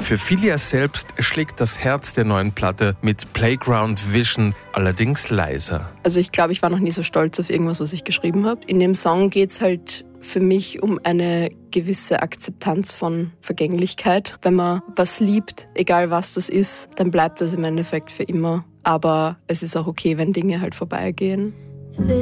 Für Filia selbst schlägt das Herz der neuen Platte mit Playground Vision allerdings leiser. Also ich glaube, ich war noch nie so stolz auf irgendwas, was ich geschrieben habe. In dem Song geht's halt für mich um eine gewisse Akzeptanz von Vergänglichkeit. Wenn man was liebt, egal was das ist, dann bleibt das im Endeffekt für immer. Aber es ist auch okay, wenn Dinge halt vorbeigehen. Vision